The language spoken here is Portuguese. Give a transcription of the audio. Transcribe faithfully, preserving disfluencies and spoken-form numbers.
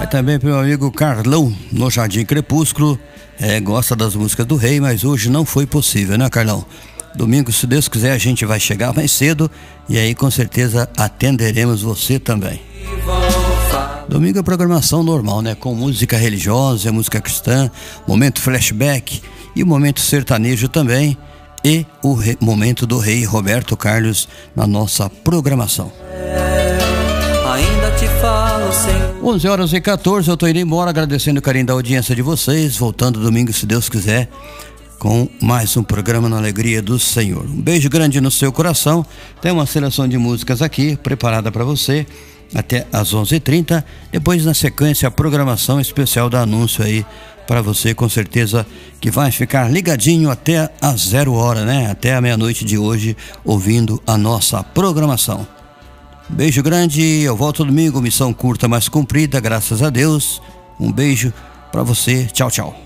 Vai também pro meu amigo Carlão, no Jardim Crepúsculo. É, gosta das músicas do Rei, mas hoje não foi possível, né, Carlão? Domingo, se Deus quiser, a gente vai chegar mais cedo e aí com certeza atenderemos você também. Domingo é programação normal, né? Com música religiosa, música cristã, momento flashback e o momento sertanejo também e o re... momento do Rei Roberto Carlos na nossa programação. Ainda te falo sem... onze horas e quatorze, eu tô indo embora agradecendo o carinho da audiência de vocês, voltando domingo, se Deus quiser, com mais um programa na alegria do Senhor. Um beijo grande no seu coração. Tem uma seleção de músicas aqui preparada para você até às onze e trinta. Depois, na sequência, a programação especial da anúncio aí para você, com certeza que vai ficar ligadinho até às zero hora, né? Até a meia-noite de hoje, ouvindo a nossa programação. Beijo grande, eu volto domingo, missão curta, mas cumprida, graças a Deus. Um beijo para você, tchau, tchau.